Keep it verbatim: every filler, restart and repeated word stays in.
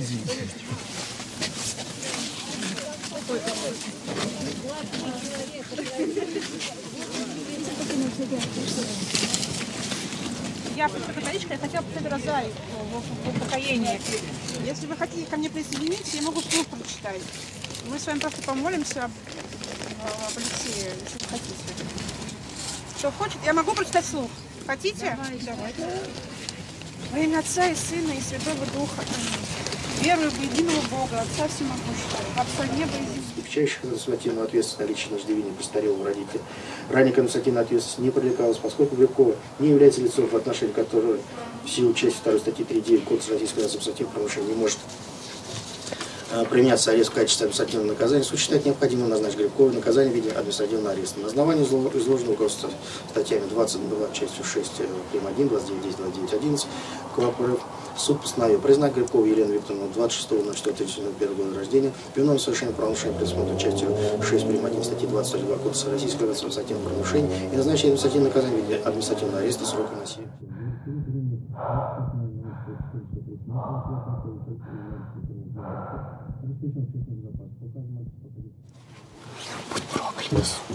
Я просто католичка, я хотела бы подразать в упокоении. Если вы хотите ко мне присоединиться, я могу вслух прочитать. Мы с вами просто помолимся об, об Алексее, если вы хотите. Кто хочет, я могу прочитать вслух. Хотите? Давайте. Во имя Отца и Сына и Святого Духа. Верую в единого Бога, Отца Всемогущего, Отца неба и земли. Включающих административную ответственность наличие иждивения престарелого родителя. Ранее к административной ответственности не привлекалось, поскольку Грибкова не является лицом, в отношении которого в силу части второй статьи три девять Кодекса Российского административного правонарушения не может применяться арест в качестве административного наказания, суд считает необходимым назначить Грибкову наказание в виде административного ареста. На основании изложенного руководства статьями двадцать два, частью шесть, прим. один, двадцать девять десять, двадцать девять одиннадцать КОАП РФ суд постановил признать Грибкову Елену Викторовну двадцать шестого ноль четвёртого тысяча девятьсот девяносто первого года рождения виновной в совершении правонарушения, предусмотренного частью шесть, прим. один статьи двадцать два Кодекса Российского административного правонарушения и назначить административное наказание в виде административного ареста сроком на семь. Будь проклят.